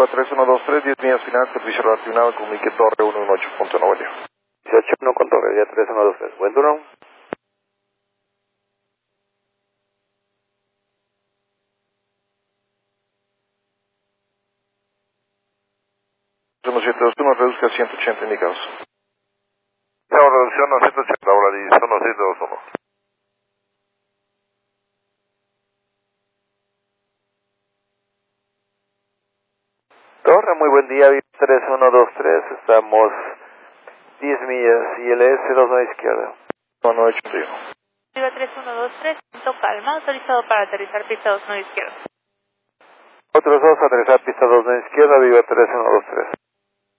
Viva 3123, 10 millas final, servicio relacionado, comunique Torre 118, Punto Nuevo León. 181 con Torre, día 3123. Buen turno. Uno 721, reduzca 180 indicados. Reducción a 180, ahora dice 1721. Torre, muy buen día, Viva 3123, estamos 10 millas, ILS 29 izquierda. 981. Viva 3123, punto calma, autorizado para aterrizar pista 29 izquierda. Otros dos, aterrizar pista 29 izquierda, Viva 3123.